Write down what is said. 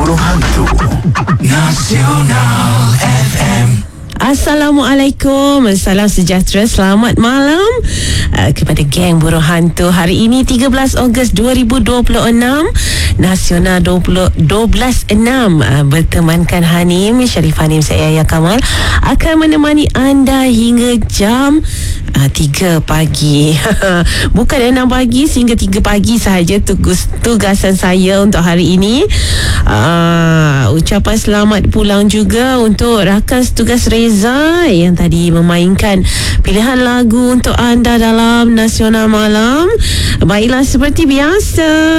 Burung Hantu Nasional FM. Assalamualaikum, salam sejahtera, selamat malam kepada geng Burung Hantu. Hari ini 13 Ogos 2026, Nasional 12.6 bertemankan Hanim, Syarif Hanim, saya Yahya Kamal akan menemani anda hingga jam 3 pagi. Bukan 6 pagi sehingga 3 pagi sahaja tugasan saya untuk hari ini. Ucapan selamat pulang juga untuk rakan tugas Reza yang tadi memainkan pilihan lagu untuk anda dalam Nasional Malam. Baiklah, seperti biasa